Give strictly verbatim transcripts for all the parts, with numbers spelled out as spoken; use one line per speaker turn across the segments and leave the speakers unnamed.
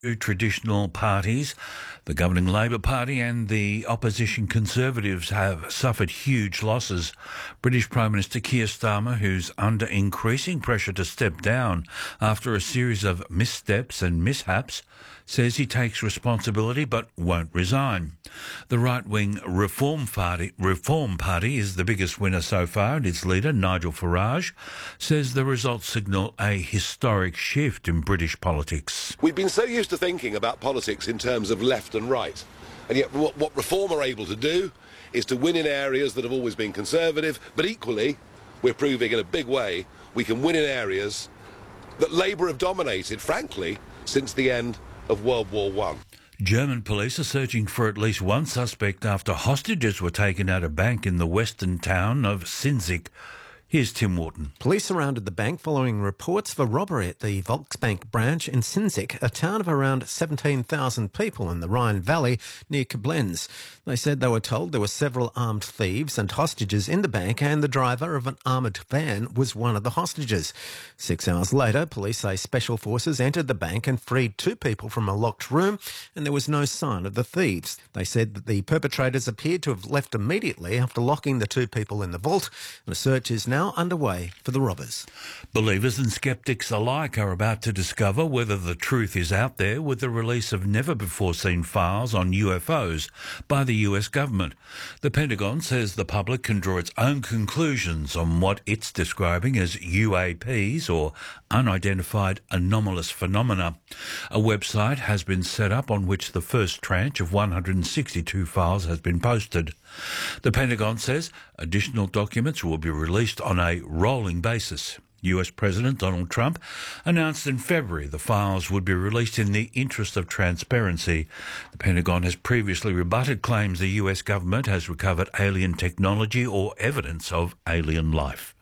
Two traditional parties, the governing Labor Party and the opposition Conservatives, have suffered huge losses. British Prime Minister Keir Starmer, who's under increasing pressure to step down after a series of missteps and mishaps, says he takes responsibility but won't resign. The right-wing Reform Party, Reform Party is the biggest winner so far, and its leader, Nigel Farage, says the results signal a historic shift in British politics.
We've been so used to thinking about politics in terms of left and right, and yet what, what Reform are able to do is to win in areas that have always been conservative, but equally we're proving in a big way we can win in areas that Labour have dominated, frankly, since the end of World War One.
German police are searching for at least one suspect after hostages were taken out of a bank in the western town of Sinzig. Here's Tim Wharton.
Police surrounded the bank following reports of a robbery at the Volksbank branch in Sinzig, a town of around seventeen thousand people in the Rhine Valley near Koblenz. They said they were told there were several armed thieves and hostages in the bank, and the driver of an armoured van was one of the hostages. Six hours later, police say special forces entered the bank and freed two people from a locked room, and there was no sign of the thieves. They said that the perpetrators appeared to have left immediately after locking the two people in the vault, and a search is now underway for the robbers.
Believers and sceptics alike are about to discover whether the truth is out there with the release of never-before-seen files on U F Os by the U S government. The Pentagon says the public can draw its own conclusions on what it's describing as U A Ps, or unidentified anomalous phenomena. A website has been set up on which the first tranche of one hundred sixty-two files has been posted. The Pentagon says additional documents will be released on a rolling basis. U S President Donald Trump announced in February the files would be released in the interest of transparency. The Pentagon has previously rebutted claims the U S government has recovered alien technology or evidence of alien life.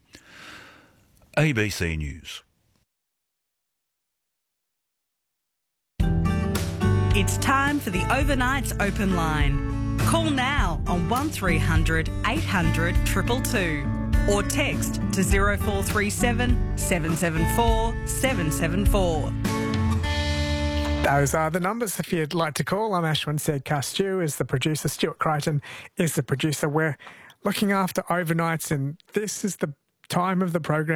A B C News.
It's time for the Overnights Open Line. Call now on one three hundred eight hundred two two two or text to zero four three seven seven seven four seven seven four.
Those are the numbers if you'd like to call. I'm Ashwin Sedkar. Stu is the producer. Stuart Crichton is the producer. We're looking after overnights, and this is the time of the program